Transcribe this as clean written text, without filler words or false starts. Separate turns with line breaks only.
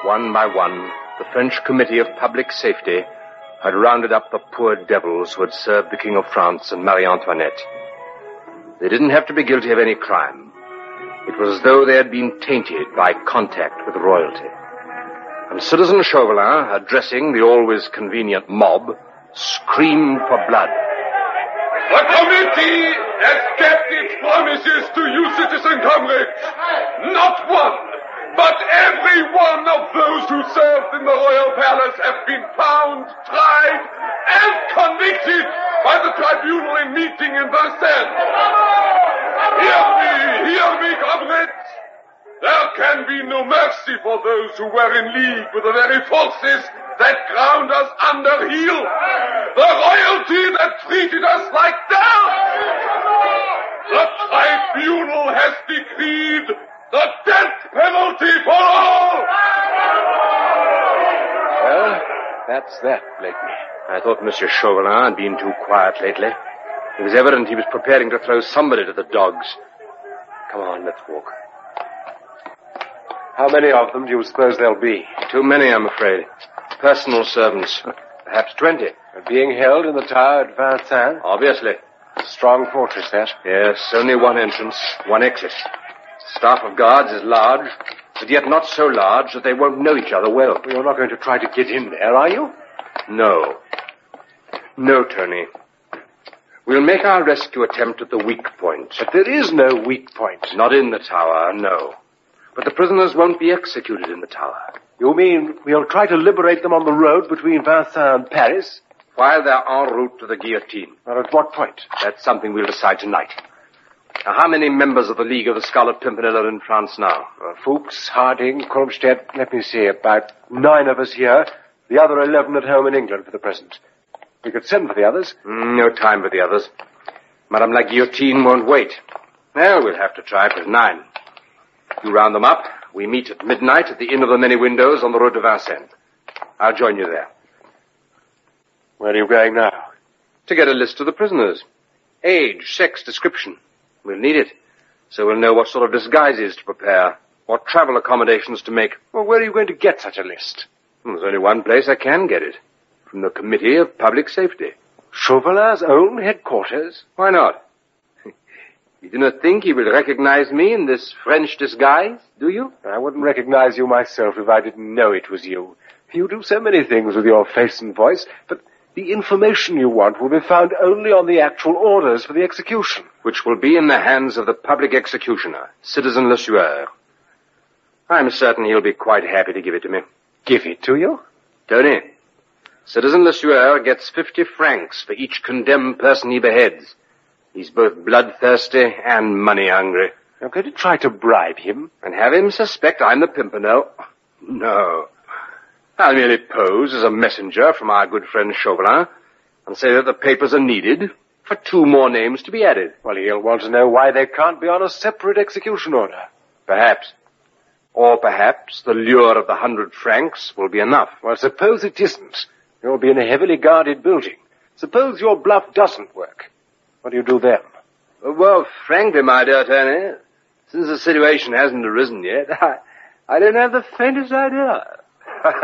one by one, the French Committee of Public Safety had rounded up the poor devils who had served the King of France and Marie Antoinette. They didn't have to be guilty of any crime. It was as though they had been tainted by contact with royalty. And Citizen Chauvelin, addressing the always convenient mob, screamed for blood.
The committee has kept its promises to you, citizen comrades. Not one, but every one of those who served in the royal palace have been found, tried, and convicted by the tribunal in meeting in Vincennes. Hear me, comrades. There can be no mercy for those who were in league with the very forces that ground us under heel. The royalty that treated us like dirt. The tribunal has decreed the death penalty for all.
Well, that's that, Blakeney. I thought Monsieur Chauvelin had been too quiet lately. It was evident he was preparing to throw somebody to the dogs. Come on, let's walk.
How many of them do you suppose there'll be?
Too many, I'm afraid. Personal servants. Perhaps 20.
They're being held in the tower at Vincennes?
Obviously.
A strong fortress, that.
Yes, only one entrance, one exit. The staff of guards is large, but yet not so large that they won't know each other well.
Well, you're not going to try to get in there, are you?
No. No, Tony. We'll make our rescue attempt at the weak point.
But there is no weak point.
Not in the tower, no. But the prisoners won't be executed in the tower.
You mean we'll try to liberate them on the road between Vincennes and Paris?
While they're en route to the guillotine.
Or at what point?
That's something we'll decide tonight. Now, how many members of the League of the Scarlet Pimpernel are in France now?
Fuchs, Harding, Kronstadt, let me see, about 9 of us here. The other 11 at home in England for the present. We could send for the others.
No time for the others. Madame la Guillotine won't wait. Well, we'll have to try for 9. You round them up. We meet at midnight at the Inn of the Many Windows on the road to Vincennes. I'll join you there.
Where are you going now?
To get a list of the prisoners. Age, sex, description. We'll need it. So we'll know what sort of disguises to prepare, what travel accommodations to make.
Well, where are you going to get such a list?
There's only one place I can get it. From the Committee of Public Safety.
Chauvelin's own headquarters?
Why not? You do not think he will recognize me in this French disguise, do you?
I wouldn't recognize you myself if I didn't know it was you. You do so many things with your face and voice, but the information you want will be found only on the actual orders for the execution.
Which will be in the hands of the public executioner, Citizen Lesueur. I'm certain he'll be quite happy to give it to me.
Give it to you?
Tony, Citizen Lesueur gets 50 francs for each condemned person he beheads. He's both bloodthirsty and money-hungry.
You're going to try to bribe him?
And have him suspect I'm the Pimpernel? No. I'll merely pose as a messenger from our good friend Chauvelin and say that the papers are needed for 2 more names to be added.
Well, he'll want to know why they can't be on a separate execution order.
Perhaps. Or perhaps the lure of the 100 francs will be enough.
Well, suppose it isn't. You'll be in a heavily guarded building. Suppose your bluff doesn't work. What do you do then?
Well, frankly, my dear Tony, since the situation hasn't arisen yet, I don't have the faintest idea.